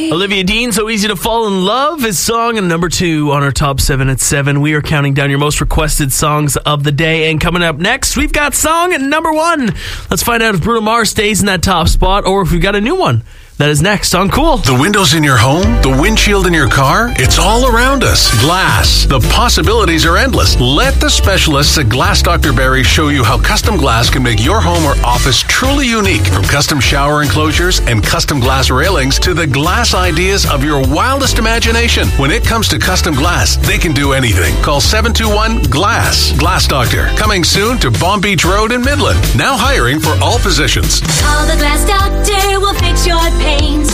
Olivia Dean, So Easy to Fall in Love, is song and number 2 on our top 7 at 7. We are counting down your most requested songs of the day. And coming up next, we've got song at number 1. Let's find out if Bruno Mars stays in that top spot or if we've got a new one. That is next on Cool. The windows in your home, the windshield in your car, it's all around us. Glass. The possibilities are endless. Let the specialists at Glass Dr. Barry show you how custom glass can make your home or office truly unique. From custom shower enclosures and custom glass railings to the glass ideas of your wildest imagination. When it comes to custom glass, they can do anything. Call 721-GLASS. Glass Doctor. Coming soon to Bomb Beach Road in Midland. Now hiring for all positions. Call the Glass Doctor, we'll fix your pains.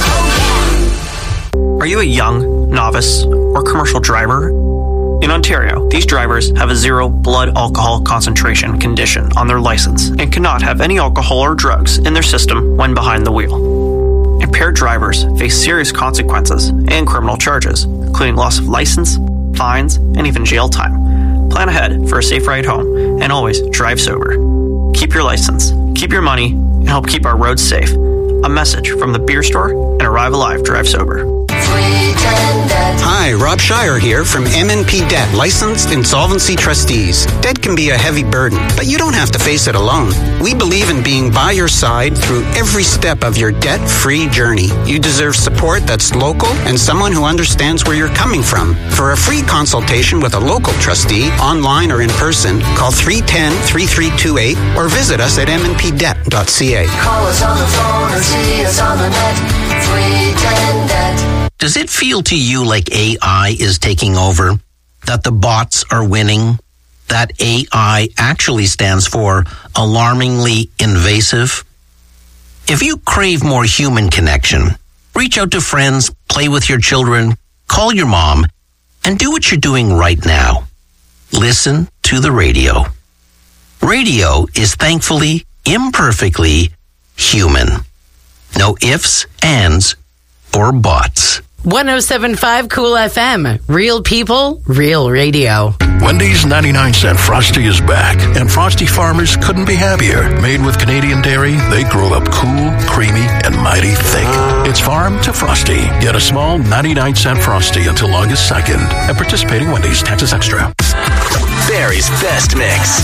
Are you a young, novice, or commercial driver? In Ontario, these drivers have a 0 blood alcohol concentration condition on their license and cannot have any alcohol or drugs in their system when behind the wheel. Impaired drivers face serious consequences and criminal charges, including loss of license, fines, and even jail time. Plan ahead for a safe ride home and always drive sober. Keep your license, keep your money, and help keep our roads safe. A message from the Beer Store and Arrive Alive Drive Sober. Hi, Rob Shire here from M&P Debt, licensed insolvency trustees. Debt can be a heavy burden, but you don't have to face it alone. We believe in being by your side through every step of your debt-free journey. You deserve support that's local and someone who understands where you're coming from. For a free consultation with a local trustee, online or in person, call 310-3328 or visit us at mnpdebt.ca. Call us on the phone or see us on the net. 310-DEBT. Does it feel to you like AI is taking over? That the bots are winning? That AI actually stands for alarmingly invasive? If you crave more human connection, reach out to friends, play with your children, call your mom, and do what you're doing right now. Listen to the radio. Radio is thankfully, imperfectly human. No ifs, ands, or buts. 107.5 Cool FM. Real people, real radio. Wendy's 99-cent Frosty is back, and Frosty farmers couldn't be happier. Made with Canadian dairy, they grow up cool, creamy, and mighty thick. It's farm to Frosty. Get a small 99-cent Frosty until August 2nd at participating Wendy's. Taxes extra. Barry's Best Mix.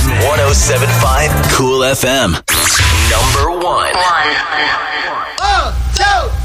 107.5 Cool FM. Number 1. 1, 2,